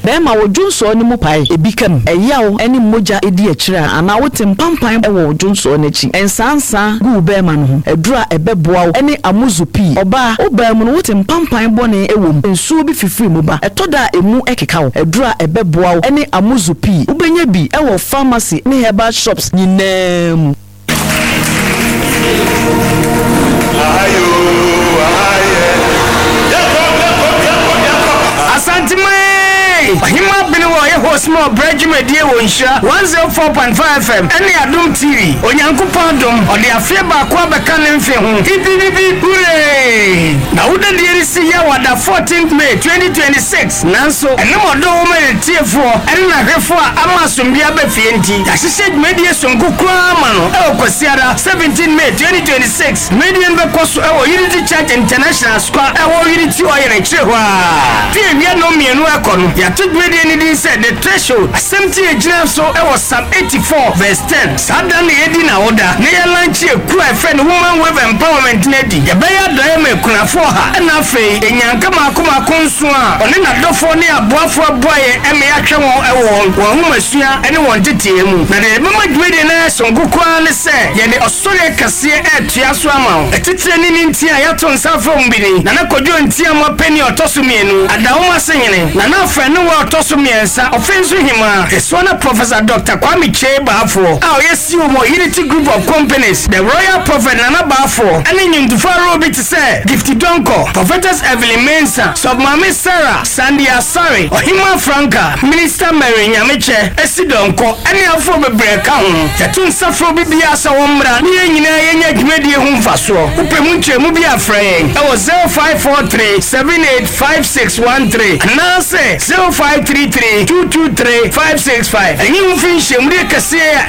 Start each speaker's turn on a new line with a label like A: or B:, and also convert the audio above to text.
A: bema wo dwonso ne mu pai ebikam eyawo ene moja edi akira ana wote mpampan ewo dwonso n'echi ensansa gu bema no ho edura ebeboa wo ene amuzupi oba obam no wote mpampan bone ewom ensuo bi fifiri mu ba etoda emu ekeka wo edura ebeboa wo ene amuzupi ubenya bi ewo pharmacy ne herbal shops nyinam
B: Asante Hima Biniwa Yeho Small Bridge Media Wonsha 104.5 FM Any Adum TV Onyanku Pandum or the Afiba Kwaba Kanem Film Hibibi Hooray Now the DRC Yawada 14th May 2026 Nanso and no do woman TF4 and Nagrefa Amasumbia Befienti Ashished Media Sungu Kramano El Kosiara 17 May 2026 Median Bekosu Ewo Unity Church International Square Ewo Unity Oye Chewa Fia no mienu akonu ya took media ni said the threshold 70 ejina so it was Psalm 84 verse 10 sada na edi na order na ya launch e kura friend woman wave empowerment nedi ya beya doye kunafo ha na afei enyanka makoma konso a one na dofo ne aboafo aboye eme ya hwe won ewo won humasua ene won tetie mu na de mama dwede na songukwa ne se ye ne osore kase etua so ama etitire ni ntia ya to nsafo mbini na kodwo ntia mo peni otoso mienu adawoma senyene na na fa no wa otoso miensa offense hima esona Professor Dr. Kwame Chebafo a yesi omo Unity Group of Companies the Royal Prophet Nana Bafo ene nyumdufa robi to say Gifty Donko Prophetess Evelyn Mensa Submami Sarah Sandy Asare Ohima Franca Minister Mary Nyameche Esidonko ene afo bebreka ho yatun safro bibia sa womra ne nyina yenya dwumedie ho mfaso upemu nchemu bia friend e was 0543 785613 na say 0533 223 565 enyi mfin shemri kase